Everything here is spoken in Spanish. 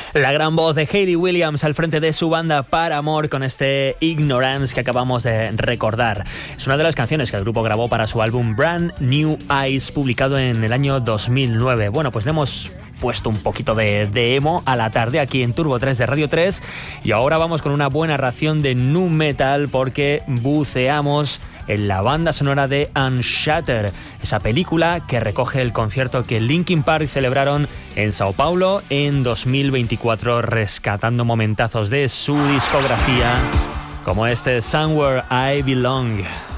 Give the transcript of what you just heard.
La gran voz de Hayley Williams al frente de su banda Paramore con este Ignorance que acabamos de recordar. Es una de las canciones que el grupo grabó para su álbum Brand New Eyes, publicado en el año 2009. Bueno, pues le hemos puesto un poquito de emo a la tarde aquí en Turbo 3 de Radio 3 y ahora vamos con una buena ración de nu metal porque buceamos en la banda sonora de Unshattered, esa película que recoge el concierto que Linkin Park celebraron en Sao Paulo en 2024, rescatando momentazos de su discografía como este Somewhere I Belong.